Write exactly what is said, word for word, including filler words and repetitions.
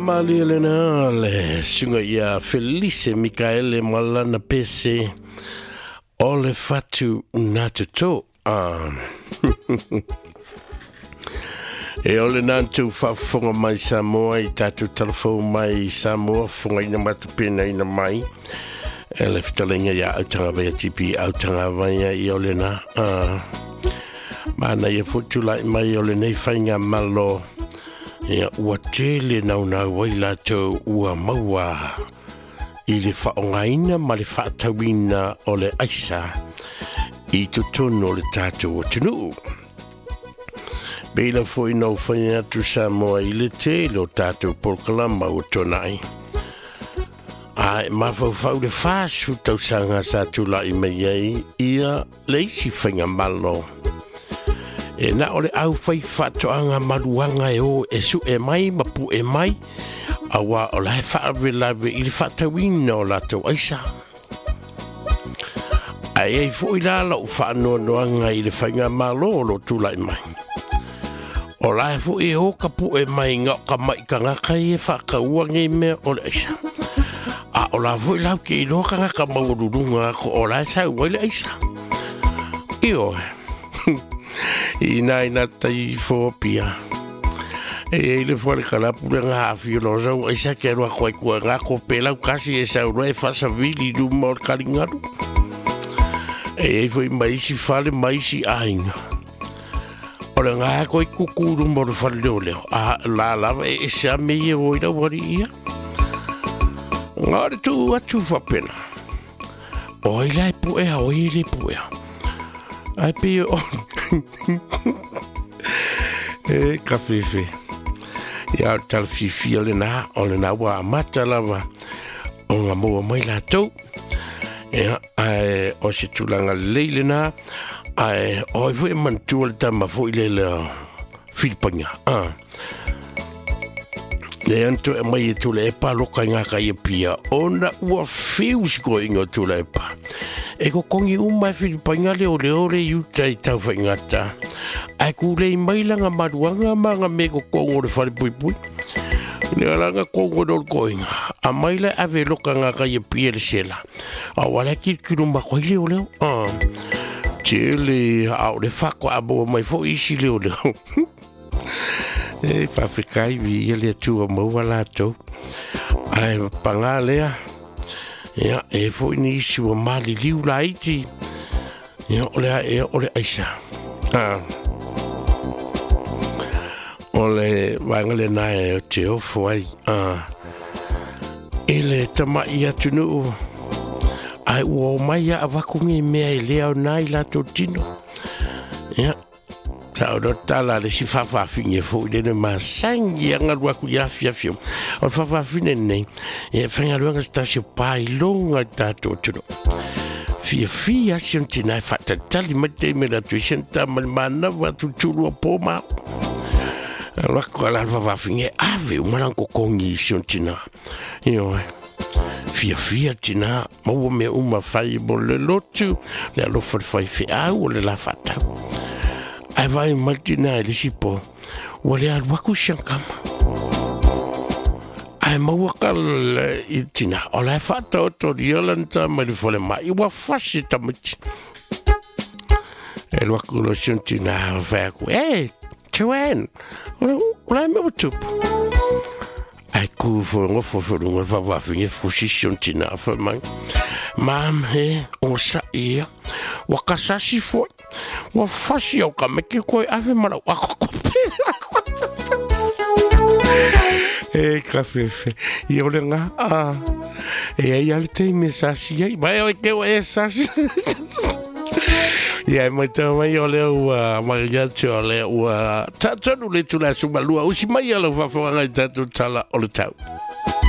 mali elena le sunga ia Felice Michaele Malana Pese ole fatu natuto ah e ole nantu fafonga mai Samoa i tatu telefon mai Samoa fonga ina matapena ina mai ele fitalenga ia autanga vea tipi autanga vaya i ole na ah mana ia futu lai mai ole nei whainga malo ia ua tele nau nau waila tau ua maua i le whaongaina ma le whaatawina o le aisa i tutono le tātou o tunu. Beila foi no whainga tu Samoa i le te lo tātou polkalama o tonai. Ai mawhau whau le whāsu tau sanga sa tula i mei ei ia leisi whainga malo. E na ole au whai whatoanga maruanga e o e su e mai mapu e mai awa o lai whaawe lawe i le whatawina o lato aisa. Ai ei fo i lala u whaanoa noanga i le whainga malo lo tula i mai. O lai fo i ho kapu e mai ngā ka mai ka ngaka i e whakauanga i mea o le aisa. A o lai fo i lau ki i loka ngaka maururunga ko o lai sau wai le aisa. Io i nai na tai fōpia. E e le fuare kalapu le ngā hawhi lo zau ai sa ke roa koe kua ngā ko pelau kasi e sau roe whasa vili du maor karingaru. E e fwoi maisi whale maisi ainga. O le ngā koe kukuru moro whale leo leo. A la lava e e sa me e oira wari ia. Ngā re tu atu whapena. Oi lai puea, oi le puea. Ai pe o e kafefe ia tal fifi le na o le na wa mata lava o nga mo mai la tau e ai o se tulanga leile na ai o vo man tu le tama fo ile le filipanga ah le anto e mai tu le pa lo ka nga ka ye pia ona wa feels going to le pa e ko kongi uma filipanga le o le ore yu tai tau whaingata. Ai kule mai langa maruanga manga me ko kongo le whare pui pui. Le alanga kongo dol koinga. A mai le ave loka nga ka ye pia le sela. A wala kirkiru mako i leo leo. Ah. Chele au le whako abo mai fo isi leo leo. E papikai vi ia le tua maua lato. Ai panga lea. Ia, e fo ini isi wa mali liu la iti. Ia, ole a e, ole aisa. Ah. Ole, wangale na e o te ofo ai. Ah. Ele tama i atu nuu. Ai ua o mai a wakungi mea i lea o nai lato tino. Ia. Ta o tala le si whawhawhinge fo i lene maa sangi anga ruaku i awhi awhi. O whawhawhine nei, e whangaruanga stasio pai longa i tātou tuno. Fia fia sion tina e whatatali mai te mera tu i senta mani mana watu tulu a pōma. Lako ala whawhawhinge awe umaranko kongi i sion tina. Io e. Fia fia tina, maua mea uma whai mo le lotu, le alofa le whai whi au o le la whatau. Ai vai maltina le sipo wale al waku shankama ai mawakal itina ola fata to diolanta ma le fole mai wa fasi tamiti el waku lo shantina va ku eh tuen ola me butup ai ku fo ngo fo fo ngo va va finge fushi shantina fa mai mam he o sa ia wakasasi fo wa fasi o ka meke koe ave mara wako kope. E kafefe. I ole nga. Ah. E ai ale te me sasi ai. Mai o ke o e sasi. Ia mai te mai ole ua mariachi ole ua tatanu le tula sumalua. Usi mai ala wafawanga i tatu tala ole tau.